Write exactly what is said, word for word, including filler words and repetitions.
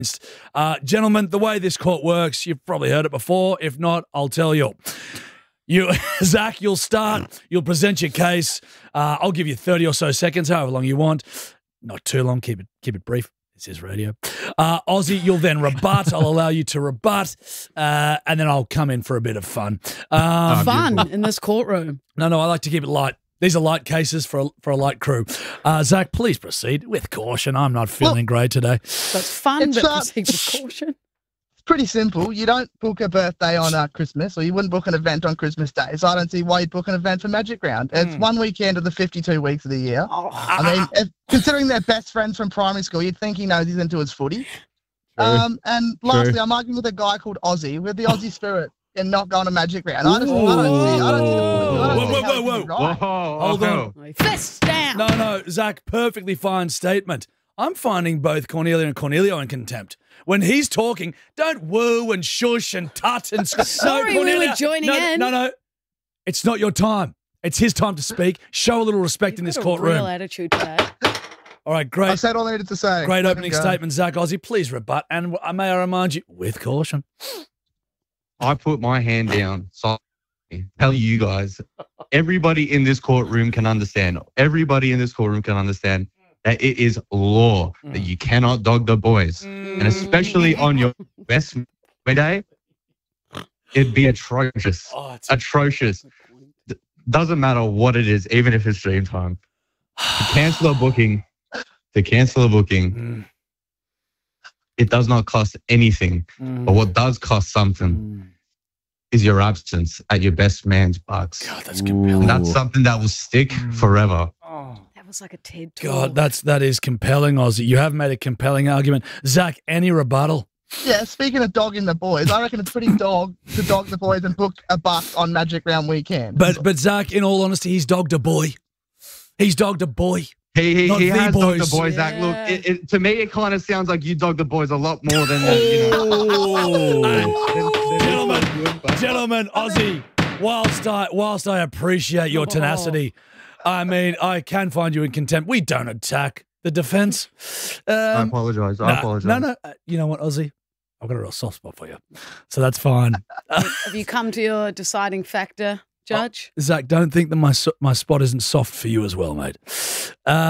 Uh, gentlemen, the way this court works, you've probably heard it before. If not, I'll tell you. You, Zach, you'll start. You'll present your case. Uh, I'll give you thirty or so seconds, however long you want. Not too long. Keep it, keep it brief. This is radio. Uh, Aussie, you'll then rebut. I'll allow you to rebut, uh, and then I'll come in for a bit of fun. Um, fun in this courtroom. No, no, I like to keep it light. These are light cases for a, for a light crew. Uh, Zach, please proceed with caution. I'm not feeling well, great today. That's fun, it's, but uh, proceed with caution. It's pretty simple. You don't book a birthday on uh, Christmas, or you wouldn't book an event on Christmas Day. So I don't see why you'd book an event for Magic Round. It's mm. one weekend of the fifty-two weeks of the year. Oh. I mean, if, considering they're best friends from primary school, you'd think he knows he's into his footy. Um, and lastly, True. I'm arguing with a guy called Aussie, with the Aussie spirit, and not going to Magic Round. I, just, I don't see. I don't see. I don't whoa, see whoa, how whoa, it's whoa, right. whoa! Hold on. Fists down. No, no, Zach. Perfectly fine statement. I'm finding both Cornelia and Cornelio in contempt. When he's talking, don't woo and shush and tut and sorry, no, we were joining no, in. No, no, it's not your time. It's his time to speak. Show a little respect You've in this got courtroom. A real attitude today. All right, great. I said all I needed to say. Great Let opening statement, Zach. Aussie, please rebut. And may I remind you, with caution. I put my hand down. So tell you guys, everybody in this courtroom can understand. Everybody in this courtroom can understand that it is law mm. that you cannot dog the boys. Mm. And especially on your best day, it'd be atrocious. Oh, atrocious. D- doesn't matter what it is, even if it's dream time. To cancel a booking, to cancel a booking, mm. it does not cost anything. Mm. But what does cost something mm. is your absence at your best man's bucks. God, that's compelling. And that's something that will stick mm. forever. Oh. That was like a TED talk. God, that's, that is compelling, Aussie. You have made a compelling argument. Zach, any rebuttal? Yeah, speaking of dogging the boys, I reckon it's pretty dog to dog the boys and book a buck on Magic Round weekend. But, but Zach, in all honesty, he's dogged a boy. He's dogged a boy. He, he, he has boys. dogged the boys, Zach. Yeah. Look, it, it, to me, it kind of sounds like you dogged the boys a lot more than, uh, you know. Oh. Gentlemen, gentlemen, Aussie, whilst I, whilst I appreciate your tenacity, I mean, I can find you in contempt. We don't attack the defence. Um, I apologise. I no, apologise. No, no. Uh, you know what, Aussie? I've got a real soft spot for you. So that's fine. Have you come to your deciding factor, Judge? Oh, Zach, don't think that my, my spot isn't soft for you as well, mate. Uh,